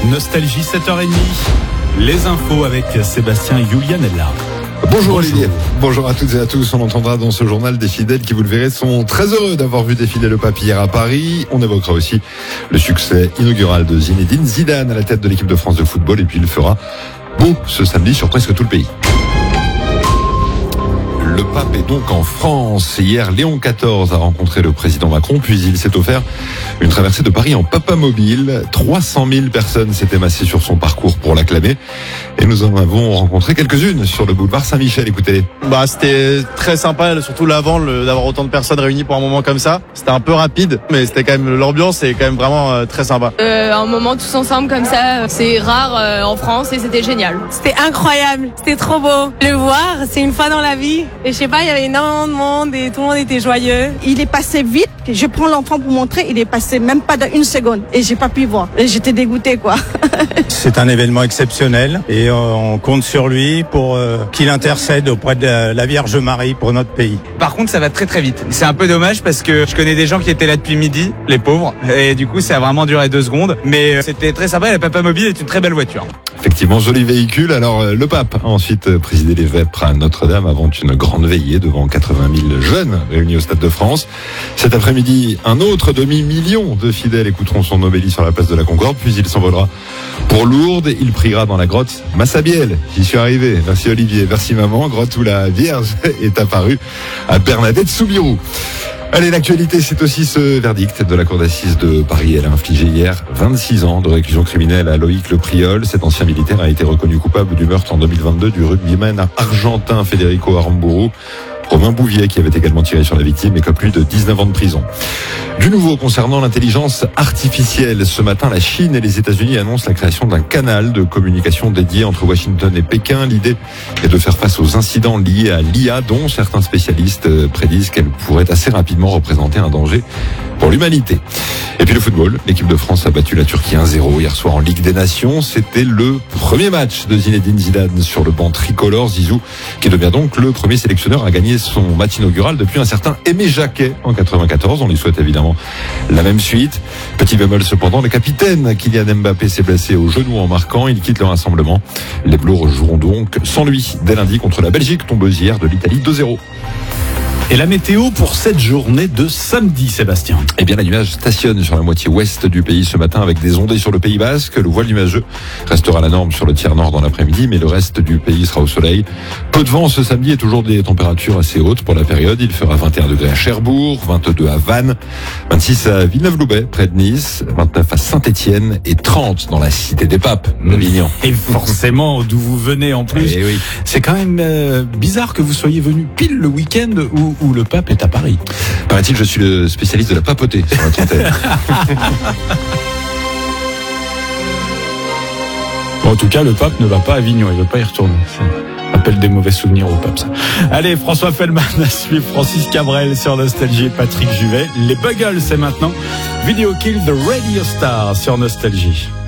Nostalgie 7h30. Les infos avec Sébastien Julianella. Bonjour Olivier, bonjour à toutes et à tous. On entendra dans ce journal des fidèles qui, vous le verrez, sont très heureux d'avoir vu défiler le pape hier à Paris. On évoquera aussi le succès inaugural de Zinedine Zidane à la tête de l'équipe de France de football. Et puis il fera beau ce samedi sur presque tout le pays. Le pape est donc en France. Hier, Léon XIV a rencontré le président Macron, puis il s'est offert une traversée de Paris en papamobile. 300 000 personnes s'étaient massées sur son parcours pour l'acclamer. Et nous en avons rencontré quelques-unes sur le boulevard Saint-Michel. Écoutez. C'était très sympa, surtout l'avant, d'avoir autant de personnes réunies pour un moment comme ça. C'était un peu rapide, mais c'était quand même, l'ambiance est quand même vraiment très sympa. Un moment tous ensemble comme ça, c'est rare en France et c'était génial. C'était incroyable, c'était trop beau. Le voir, c'est une fois dans la vie. Et je sais pas, il y avait énormément de monde et tout le monde était joyeux. Il est passé vite. Je prends l'enfant pour montrer, il est passé même pas d'une seconde. Et j'ai pas pu voir. Et j'étais dégoûtée, quoi. C'est un événement exceptionnel et on compte sur lui pour qu'il intercède auprès de la Vierge Marie pour notre pays. Par contre, ça va très très vite. C'est un peu dommage parce que je connais des gens qui étaient là depuis midi, les pauvres, et du coup, ça a vraiment duré 2 secondes. Mais c'était très sympa. La papamobile est une très belle voiture. Effectivement, joli véhicule. Alors, le pape a ensuite présidé les vêpres à Notre-Dame avant une grande veillée devant 80 000 jeunes réunis au Stade de France. Cet après-midi, un autre demi-million de fidèles écouteront son homélie sur la place de la Concorde, puis il s'envolera pour Lourdes. Il priera dans la grotte Massabielle. J'y suis arrivé. Merci Olivier, merci maman. Grotte où la Vierge est apparue à Bernadette-Soubirous. Allez, l'actualité, c'est aussi ce verdict de la cour d'assises de Paris. Elle a infligé hier 26 ans de réclusion criminelle à Loïc Le Priol. Cet ancien militaire a été reconnu coupable du meurtre en 2022 du rugbyman argentin Federico Aramburu. Romain Bouvier, qui avait également tiré sur la victime, écope lui de 19 ans de prison. Du nouveau concernant l'intelligence artificielle. Ce matin, la Chine et les États-Unis annoncent la création d'un canal de communication dédié entre Washington et Pékin. L'idée est de faire face aux incidents liés à l'IA, dont certains spécialistes prédisent qu'elle pourrait assez rapidement représenter un danger pour l'humanité. Et puis le football, l'équipe de France a battu la Turquie 1-0 hier soir en Ligue des Nations. C'était le premier match de Zinedine Zidane sur le banc tricolore. Zizou, qui devient donc le premier sélectionneur à gagner son match inaugural depuis un certain Aimé Jacquet en 94. On lui souhaite évidemment la même suite. Petit bémol cependant, le capitaine Kylian Mbappé s'est blessé au genou en marquant. Il quitte le rassemblement. Les Bleus rejoueront donc sans lui dès lundi contre la Belgique, tombeuse hier de l'Italie 2-0. Et la météo pour cette journée de samedi, Sébastien? Eh bien, la nuage stationne sur la moitié ouest du pays ce matin avec des ondées sur le Pays Basque. Le voile nuageux restera la norme sur le tiers nord dans l'après-midi, mais le reste du pays sera au soleil. Peu de vent ce samedi et toujours des températures assez hautes pour la période. Il fera 21 degrés à Cherbourg, 22 à Vannes, 26 à Villeneuve-Loubet près de Nice, 29 à Saint-Étienne et 30 dans la cité des Papes, d'Avignon. Et forcément, d'où vous venez en plus. Eh oui. C'est quand même bizarre que vous soyez venu pile le week-end où le pape est à Paris. Paraît-il, je suis le spécialiste de la papauté sur notre antenne. Bon, en tout cas, le pape ne va pas à Avignon, il ne veut pas y retourner. Ça rappelle des mauvais souvenirs au pape, ça. Allez, François Fellman à suivre, Francis Cabrel sur Nostalgie et Patrick Juvet. Les Buggles, c'est maintenant. Video Kill the Radio Star sur Nostalgie.